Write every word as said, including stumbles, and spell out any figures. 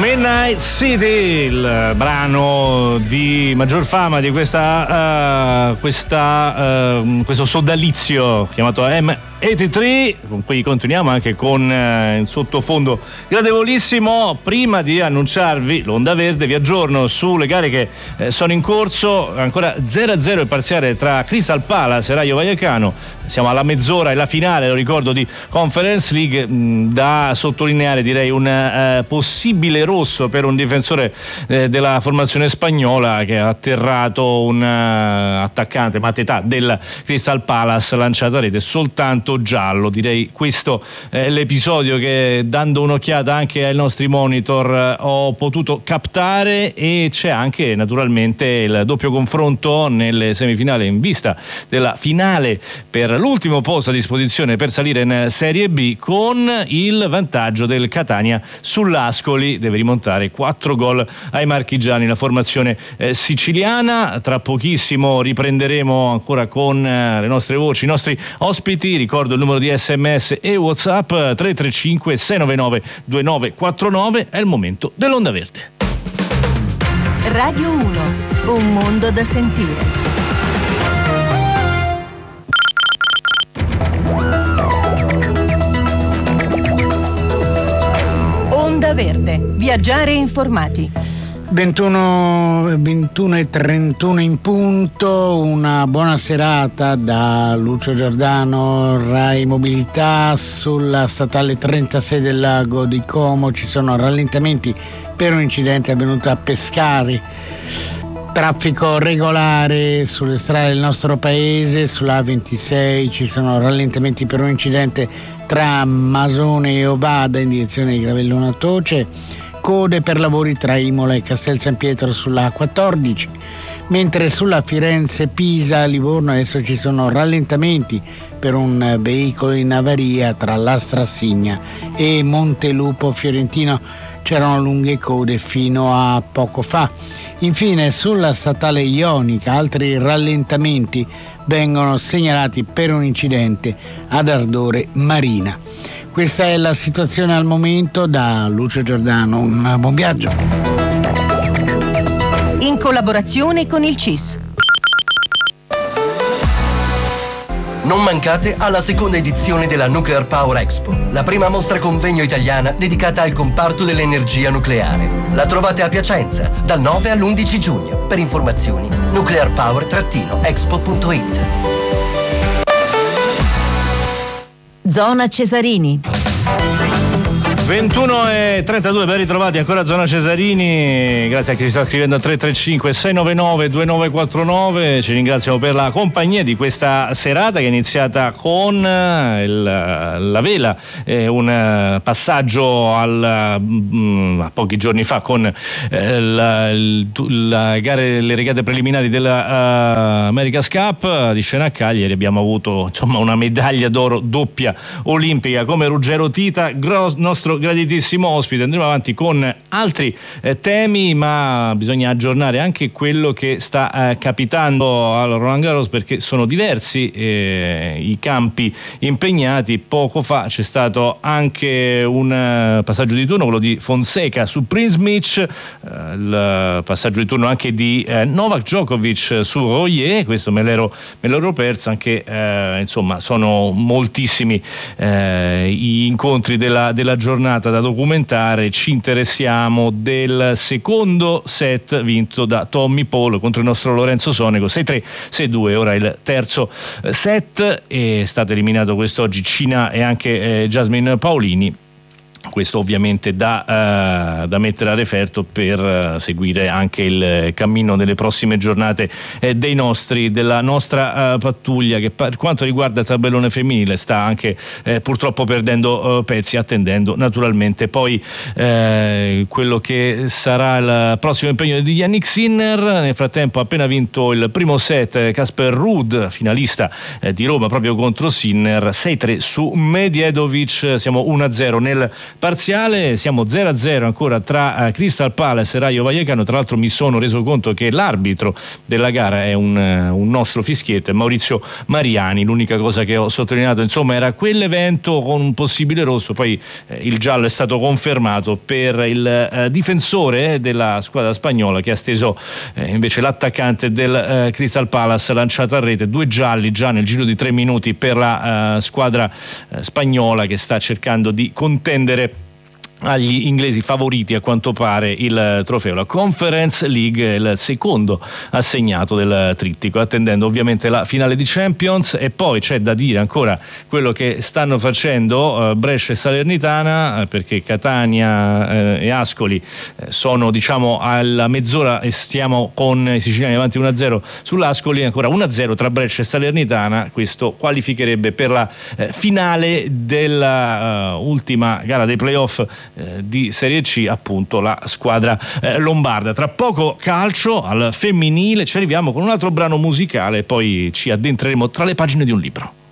Midnight City, il brano di maggior fama di questa, uh, questa uh, questo sodalizio chiamato M ottantatré, con cui continuiamo anche con eh, il sottofondo gradevolissimo. Prima di annunciarvi l'Onda Verde, vi aggiorno sulle gare che eh, sono in corso. Ancora zero a zero il parziale tra Crystal Palace e Rayo Vallecano. Siamo alla mezz'ora e la finale, lo ricordo, di Conference League. Mh, da sottolineare, direi, un eh, possibile rosso per un difensore eh, della formazione spagnola, che ha atterrato un uh, attaccante Matetà del Crystal Palace, lanciato a rete soltanto giallo. Direi questo è l'episodio che, dando un'occhiata anche ai nostri monitor, ho potuto captare. E c'è anche naturalmente il doppio confronto nelle semifinali in vista della finale per l'ultimo posto a disposizione per salire in Serie B, con il vantaggio del Catania sull'Ascoli. Deve rimontare quattro gol ai marchigiani la formazione eh, siciliana. Tra pochissimo riprenderemo ancora con eh, le nostre voci, i nostri ospiti. Ricordo il numero di sms e WhatsApp tre tre cinque sei nove nove due nove quattro nove. È il momento dell'Onda Verde. Radio uno, un mondo da sentire. Onda Verde, viaggiare informati. ventuno, ventuno e trentuno in punto. Una buona serata da Lucio Giordano, Rai Mobilità. Sulla statale trentasei del Lago di Como ci sono rallentamenti per un incidente avvenuto a Pescari. Traffico regolare sulle strade del nostro paese. Sulla A ventisei ci sono rallentamenti per un incidente tra Masone e Ovada in direzione di Gravellona Toce. Code per lavori tra Imola e Castel San Pietro sulla A quattordici, mentre sulla Firenze-Pisa-Livorno adesso ci sono rallentamenti per un veicolo in avaria tra Lastrassigna e Montelupo Fiorentino. C'erano lunghe code fino a poco fa. Infine sulla statale Ionica altri rallentamenti vengono segnalati per un incidente ad Ardore Marina. Questa è la situazione al momento. Da Lucio Giordano, un buon viaggio. In collaborazione con il C I S. Non mancate alla seconda edizione della Nuclear Power Expo, la prima mostra convegno italiana dedicata al comparto dell'energia nucleare. La trovate a Piacenza dal nove all'undici giugno. Per informazioni nuclear power expo punto it. Zona Cesarini. ventuno e trentadue, ben ritrovati ancora a Zona Cesarini. Grazie a chi ci sta scrivendo a tre tre cinque sei nove nove due nove quattro nove. Ci ringraziamo per la compagnia di questa serata, che è iniziata con il, la vela, eh, un passaggio al, mh, a pochi giorni fa con eh, la, il, la gare, le regate preliminari della uh, America's Cup di scena a Cagliari. Abbiamo avuto insomma una medaglia d'oro doppia olimpica come Ruggero Tita, gross, nostro graditissimo ospite. Andremo avanti con altri eh, temi, ma bisogna aggiornare anche quello che sta eh, capitando al Roland Garros, perché sono diversi eh, i campi impegnati. Poco fa c'è stato anche un uh, passaggio di turno, quello di Fonseca su Prince Mitch, uh, il passaggio di turno anche di uh, Novak Djokovic su Royer. Questo me l'ero, me l'ero perso, anche uh, insomma sono moltissimi uh, gli incontri della, della giornata da documentare. Ci interessiamo del secondo set vinto da Tommy Paul contro il nostro Lorenzo Sonego, sei tre sei due. Ora il terzo set, è stato eliminato quest'oggi Cina e anche eh, Jasmine Paolini. Questo ovviamente da, uh, da mettere a referto per uh, seguire anche il cammino delle prossime giornate eh, dei nostri, della nostra uh, pattuglia, che per quanto riguarda il tabellone femminile sta anche eh, purtroppo perdendo uh, pezzi, attendendo naturalmente poi eh, quello che sarà il prossimo impegno di Jannik Sinner. Nel frattempo ha appena vinto il primo set Casper Ruud, finalista eh, di Roma proprio contro Sinner, sei tre su Medjedovic. Siamo uno a zero nel parziale. Siamo zero a zero ancora tra uh, Crystal Palace e Rayo Vallecano. Tra l'altro mi sono reso conto che l'arbitro della gara è un, uh, un nostro fischietto, è Maurizio Mariani. L'unica cosa che ho sottolineato insomma era quell'evento con un possibile rosso, poi eh, il giallo è stato confermato per il eh, difensore della squadra spagnola che ha steso eh, invece l'attaccante del eh, Crystal Palace, lanciato a rete. Due gialli già nel giro di tre minuti per la eh, squadra eh, spagnola che sta cercando di contendere agli inglesi favoriti a quanto pare il trofeo. La Conference League è il secondo assegnato del trittico, attendendo ovviamente la finale di Champions. E poi c'è da dire ancora quello che stanno facendo uh, Brescia e Salernitana, uh, perché Catania uh, e Ascoli uh, sono diciamo alla mezz'ora e stiamo con i siciliani avanti uno a zero sull'Ascoli, ancora uno a zero tra Brescia e Salernitana. Questo qualificherebbe per la uh, finale della uh, ultima gara dei playoff di Serie C appunto la squadra eh, lombarda. Tra poco calcio al femminile, ci arriviamo con un altro brano musicale e poi ci addentreremo tra le pagine di un libro.